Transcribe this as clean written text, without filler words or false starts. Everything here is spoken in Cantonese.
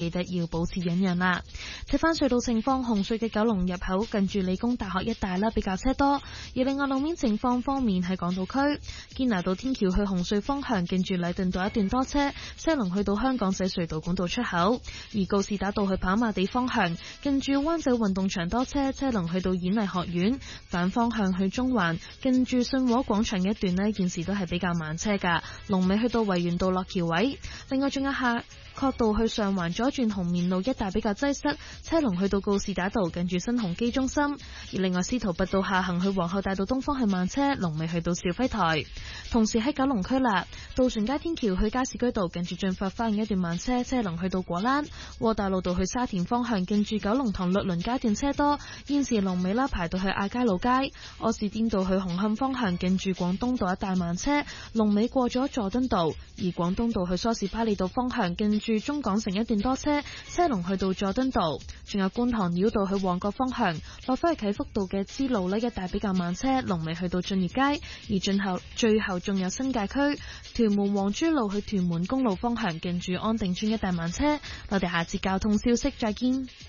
記得要保持忍讓啦。睇翻隧道情況，紅隧嘅九龍入口近住理工大學一帶啦，比較車多。而另外路面情況方面，喺港島區堅拿道天橋去紅隧方向，近住禮頓道一段多車，車龍去到香港仔隧道管道出口。而告士打道去跑馬地方向，近住灣仔運動場多車，車龍去到演藝學院。反方向去中環，近住信和廣場嘅一段呢，現時都係比較慢車噶，龍尾去到維園道落橋位。另外仲有下角道去上環左轉紅棉路一帶比較擠塞，車龍去到告士打道近住新鴻基中心。而另外司徒拔道下行去皇后大道東方係慢車，龍尾去到肇輝台。同時喺九龍區啦，渡船街天橋去加士居道近住駿發花園一段慢車，車龍去到果欄。窩打老道去沙田方向近住九龍塘律倫街段車多，現時龍尾啦排到去亞皆老街。柯士甸道去紅磡方向近住廣東道一帶慢車，龍尾過咗佐敦道。而廣東道去梳士巴利道方向近住中港城一段多車，車龍去到佐敦道。仲有觀塘繞道去旺角方向，落返去啟福道嘅支路呢一帶比較慢車，龍尾去到駿業街。而最後仲有新界區屯門黃珠路去屯門公路方向近住安定村一帶慢車。我哋下次交通消息再見。